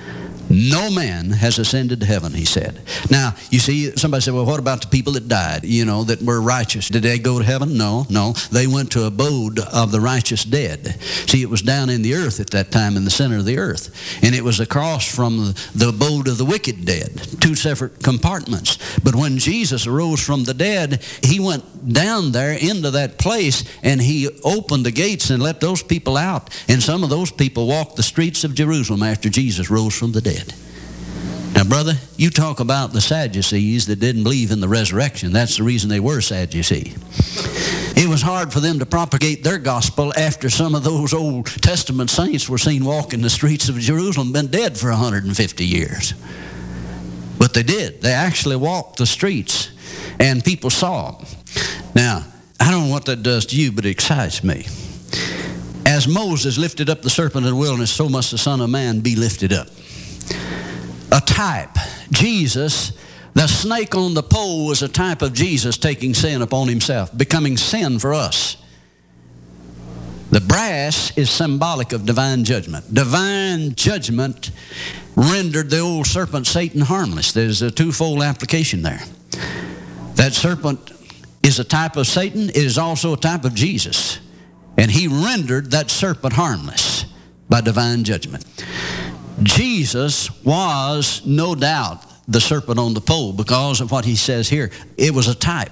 Speaker 5: No man has ascended to heaven, he said. Now, you see, somebody said, well, what about the people that died, you know, that were righteous? Did they go to heaven? No, no. They went to abode of the righteous dead. See, it was down in the earth at that time, in the center of the earth. And it was across from the abode of the wicked dead, two separate compartments. But when Jesus arose from the dead, he went down there into that place, and he opened the gates and let those people out. And some of those people walked the streets of Jerusalem after Jesus rose from the dead. Now, brother, you talk about the Sadducees that didn't believe in the resurrection. That's the reason they were Sadducees. It was hard for them to propagate their gospel after some of those Old Testament saints were seen walking the streets of Jerusalem, been dead for one hundred fifty years. But they did. They actually walked the streets, and people saw them. Now, I don't know what that does to you, but it excites me. As Moses lifted up the serpent in the wilderness, so must the Son of Man be lifted up. A type. Jesus, the snake on the pole, was a type of Jesus taking sin upon himself, becoming sin for us. The brass is symbolic of divine judgment. Divine judgment rendered the old serpent Satan harmless. There's a twofold application there. That serpent is a type of Satan. It is also a type of Jesus. And he rendered that serpent harmless by divine judgment. Jesus was, no doubt, the serpent on the pole because of what he says here. It was a type.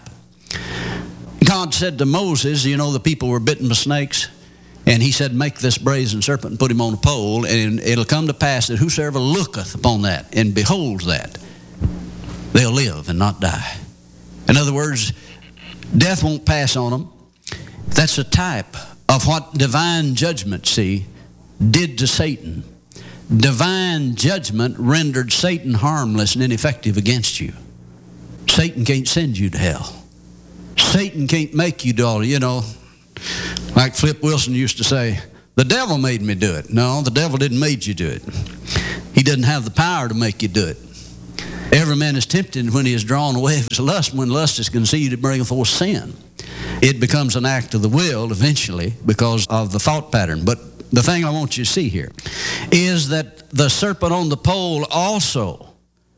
Speaker 5: God said to Moses, you know, the people were bitten by snakes, and he said, make this brazen serpent and put him on a pole, and it'll come to pass that whosoever looketh upon that and beholds that, they'll live and not die. In other words, death won't pass on them. That's a type of what divine judgment, see, did to Satan. Divine judgment rendered Satan harmless and ineffective against you. Satan can't send you to hell. Satan can't make you do all, you know, like Flip Wilson used to say, the devil made me do it. No, the devil didn't make you do it. He doesn't have the power to make you do it. Every man is tempted when he is drawn away of his lust. When lust is conceived, it bringeth forth sin. It becomes an act of the will eventually because of the thought pattern. But the thing I want you to see here is that the serpent on the pole also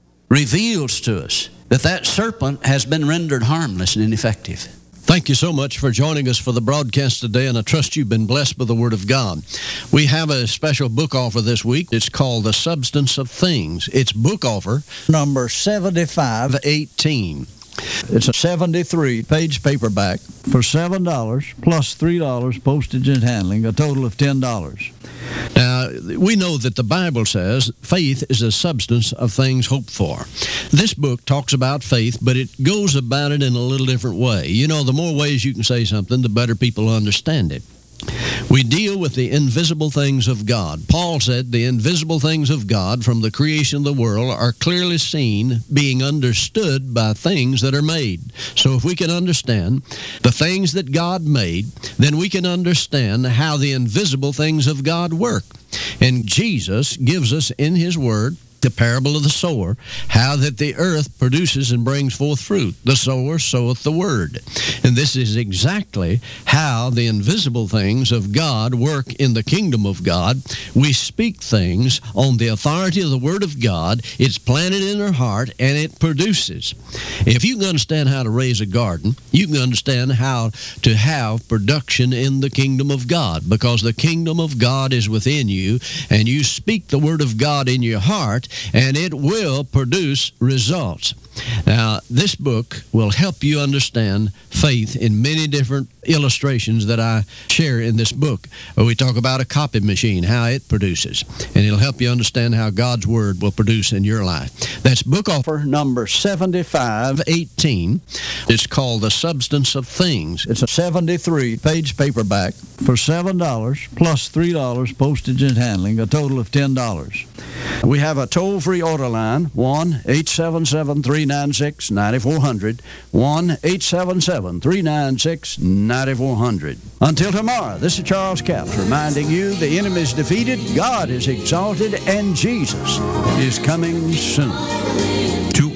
Speaker 5: reveals to us that that serpent has been rendered harmless and ineffective.
Speaker 6: Thank you so much for joining us for the broadcast today, and I trust you've been blessed by the Word of God. We have a special book offer this week. It's called The Substance of Things. It's book offer number seventy-five eighteen. It's a seventy-three page paperback for seven dollars plus three dollars postage and handling, a total of ten dollars. Now, we know that the Bible says faith is the substance of things hoped for. This book talks about faith, but it goes about it in a little different way. You know, the more ways you can say something, the better people understand it. We deal with the invisible things of God. Paul said the invisible things of God from the creation of the world are clearly seen, being understood by things that are made. So if we can understand the things that God made, then we can understand how the invisible things of God work. And Jesus gives us in his word the parable of the sower, how that the earth produces and brings forth fruit. The sower soweth the word. And this is exactly how the invisible things of God work in the kingdom of God. We speak things on the authority of the word of God. It's planted in our heart, and it produces. If you can understand how to raise a garden, you can understand how to have production in the kingdom of God, because the kingdom of God is within you, and you speak the word of God in your heart, and it will produce results. Now, this book will help you understand faith in many different illustrations that I share in this book. We talk about a copy machine, how it produces, and it'll help you understand how God's Word will produce in your life. That's book offer number seventy-five eighteen. It's called The Substance of Things. It's a seventy-three page paperback for seven dollars plus three dollars postage and handling, a total of ten dollars. We have a toll-free order line, one eight seven seven, three nine six, nine four zero zero, one eight seven seven, three nine six, nine four zero zero. Until tomorrow, this is Charles Capps reminding you the enemy is defeated, God is exalted, and Jesus is coming soon.
Speaker 4: To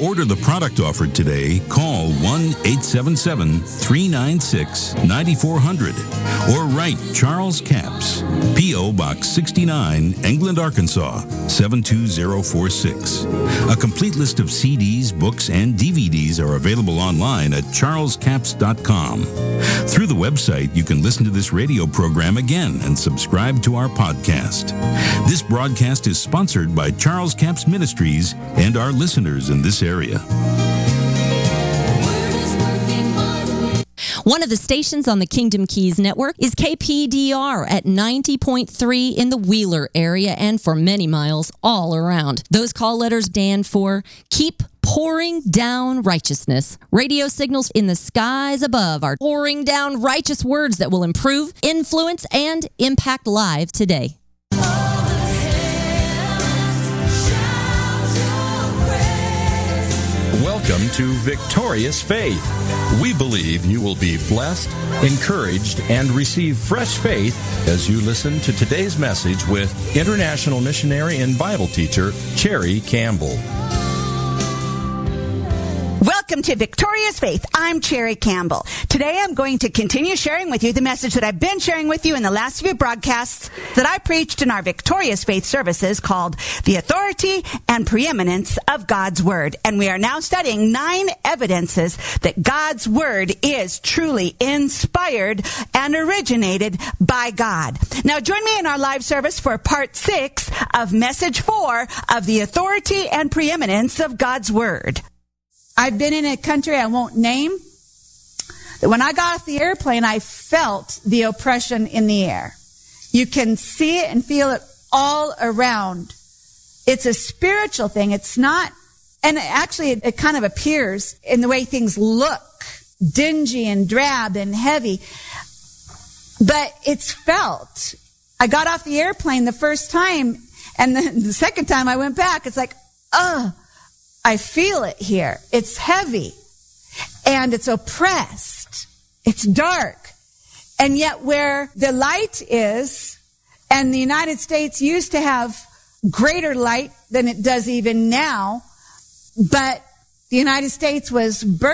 Speaker 8: order the product offered today, call one eight seven seven, three nine six, nine four zero zero or write Charles Capps, P O. Box sixty-nine, England, Arkansas, seven two zero four six. A complete list of C Ds, books, and D V Ds are available online at charles capps dot com. Through the website, you can listen to this radio program again and subscribe to our podcast. This broadcast is sponsored by Charles Capps Ministries and our listeners in this area.
Speaker 9: One of the stations on the Kingdom Keys network is K P D R at ninety point three in the Wheeler area and for many miles all around. Those call letters stand for Keep Pouring Down Righteousness. Radio signals in the skies above are pouring down righteous words that will improve, influence, and impact lives today.
Speaker 10: Welcome to Victorious Faith. We believe you will be blessed, encouraged, and receive fresh faith as you listen to today's message with international missionary and Bible teacher Cherry Campbell.
Speaker 24: Welcome to Victorious Faith. I'm Cherry Campbell. Today I'm going to continue sharing with you the message that I've been sharing with you in the last few broadcasts that I preached in our Victorious Faith services called The Authority and Preeminence of God's Word. And we are now studying nine evidences that God's Word is truly inspired and originated by God. Now join me in our live service for part six of message four of The Authority and Preeminence of God's Word. I've been in a country I won't name. When I got off the airplane, I felt the oppression in the air. You can see it and feel it all around. It's a spiritual thing. It's not, and actually it, it kind of appears in the way things look, dingy and drab and heavy. But it's felt. I got off the airplane the first time, and then the second time I went back, it's like, ugh. I feel it here. It's heavy and it's oppressed. It's dark. And yet where the light is, and the United States used to have greater light than it does even now, but the United States was birthed